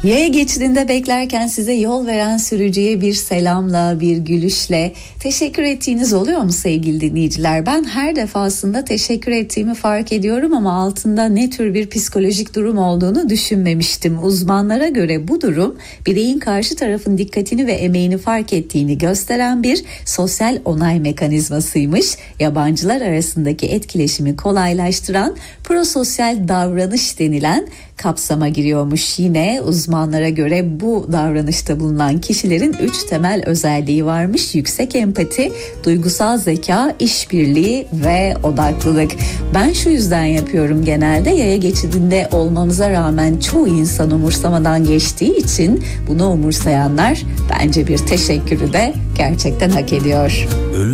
Yaya geçidinde beklerken size yol veren sürücüye bir selamla, bir gülüşle teşekkür ettiğiniz oluyor mu sevgili dinleyiciler? Ben her defasında teşekkür ettiğimi fark ediyorum ama altında ne tür bir psikolojik durum olduğunu düşünmemiştim. Uzmanlara göre bu durum bireyin karşı tarafın dikkatini ve emeğini fark ettiğini gösteren bir sosyal onay mekanizmasıymış. Yabancılar arasındaki etkileşimi kolaylaştıran prososyal davranış denilen kapsama giriyormuş. Yine uzmanlara göre bu davranışta bulunan kişilerin 3 temel özelliği varmış: yüksek empati, duygusal zeka, işbirliği ve odaklılık. Ben şu yüzden yapıyorum genelde: yaya geçidinde olmamıza rağmen çoğu insan umursamadan geçtiği için bunu umursayanlar bence bir teşekkürü de gerçekten hak ediyor.